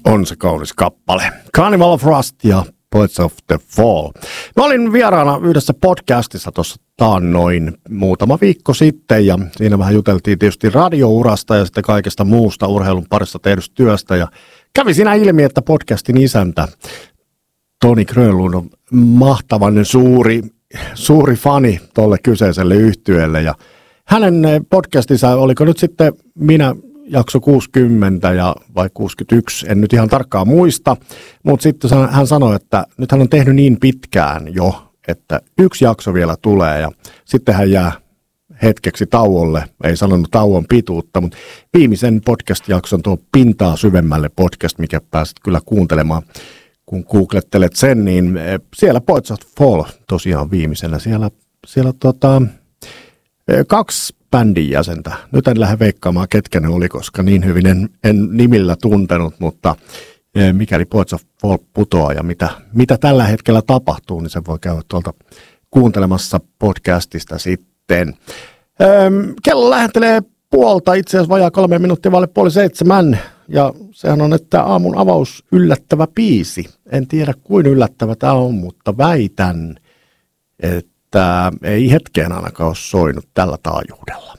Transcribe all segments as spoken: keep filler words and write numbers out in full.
On se kaunis kappale. Carnival of Rust ja Poets of the Fall. Mä olin vieraana yhdessä podcastissa tuossa taannoin muutama viikko sitten ja siinä vähän juteltiin tietysti radiourasta ja sitten kaikesta muusta urheilun parissa tehdystä työstä ja kävi siinä ilmi, että podcastin isäntä Toni Grönlund on mahtavan suuri, suuri fani tolle kyseiselle yhtyeelle ja hänen podcastinsa, oliko nyt sitten minä jakso kuusikymmentä ja vai kuusikymmentäyksi, en nyt ihan tarkkaan muista, mutta sitten hän sanoi, että nyt hän on tehnyt niin pitkään jo, että yksi jakso vielä tulee ja sitten hän jää hetkeksi tauolle, ei sanonut tauon pituutta, mutta viimeisen podcast-jakson tuo Pintaa syvemmälle podcast, mikä pääset kyllä kuuntelemaan, kun googlettelet sen, niin siellä Poets of Fall tosiaan viimeisenä, siellä, siellä tota, kaksi bändin jäsentä. Nyt en lähde veikkaamaan, ketkä ne oli, koska niin hyvin en, en nimillä tuntenut, mutta mikäli Poets of Fall putoaa ja mitä, mitä tällä hetkellä tapahtuu, niin sen voi käydä tuolta kuuntelemassa podcastista sitten. Öm, kello lähentelee puolta, itse asiassa vajaa kolme minuuttia vaille puoli seitsemän, ja sehän on, että aamun avaus yllättävä biisi. En tiedä, kuin yllättävä tämä on, mutta väitän, että Tämä ei hetkeen ainakaan ole soinut tällä taajuudella.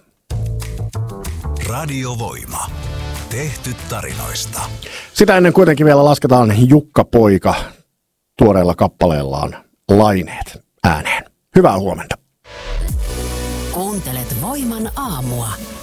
Radiovoima. Tehty tarinoista. Sitä ennen kuitenkin vielä lasketaan Jukka Poika tuoreella kappaleellaan Laineet ääneen. Hyvää huomenta. Kuuntelet Voiman aamua.